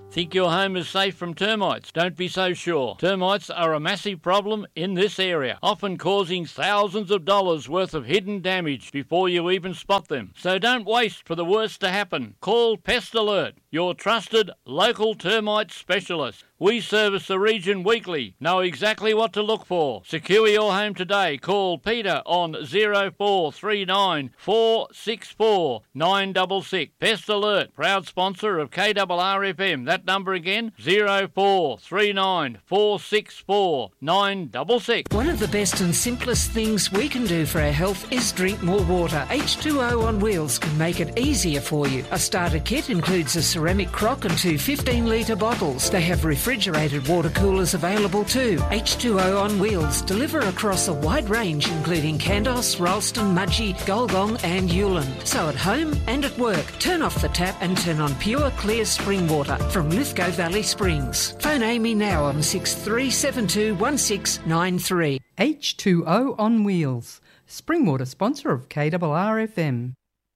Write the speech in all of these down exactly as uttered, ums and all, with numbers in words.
Think your home is safe from termites? Don't be so sure. Termites are a massive problem in this area, often causing thousands of dollars worth of hidden damage before you even spot them. So don't waste for the worst to happen. Call Pest Alert, your trusted local termite specialist. We service the region weekly. Know exactly what to look for. Secure your home today. Call Peter on zero four three nine, four six four, nine six six. Pest Alert, proud sponsor of K R R F M. That number again, zero four three nine, four six four, nine six six. One of the best and simplest things we can do for our health is drink more water. H two O on Wheels can make it easier for you. A starter kit includes a ceramic crock and two fifteen litre bottles. They have refrigerated water coolers available too. H two O on Wheels deliver across a wide range including Candos, Ralston, Mudgee, Golgong and Yulin. So at home and at work, turn off the tap and turn on pure clear spring water from Lithgow Valley Springs. Phone Amy now on six three seven two one six nine three. H two O on Wheels, Springwater sponsor of K R R F M.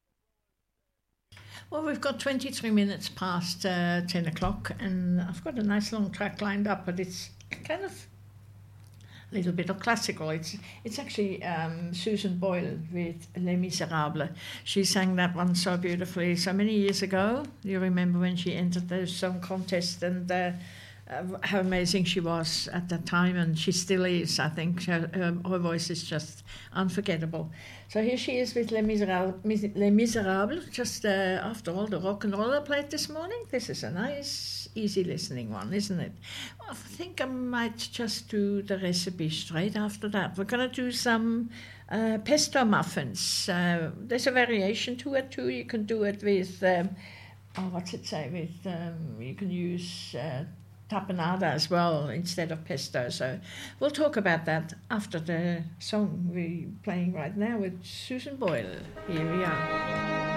Well, we've got twenty-three minutes past uh, ten o'clock, and I've got a nice long track lined up, but it's kind of a little bit of classical. It's it's actually um, Susan Boyle with Les Miserables. She sang that one so beautifully so many years ago. You remember when she entered the song contest and uh, uh, how amazing she was at that time, and she still is. I think her, her, her voice is just unforgettable. So here she is with Les Miserables, Les Miserables just uh, after all the rock and roll I played this morning. This is a nice, easy listening one, isn't it? Well, I think I might just do the recipe straight after that. We're going to do some uh, pesto muffins. Uh, there's a variation to it too. You can do it with, um, oh, what's it say? With um, you can use Uh, tapenade as well instead of pesto. So we'll talk about that after the song we're playing right now with Susan Boyle. Here we are.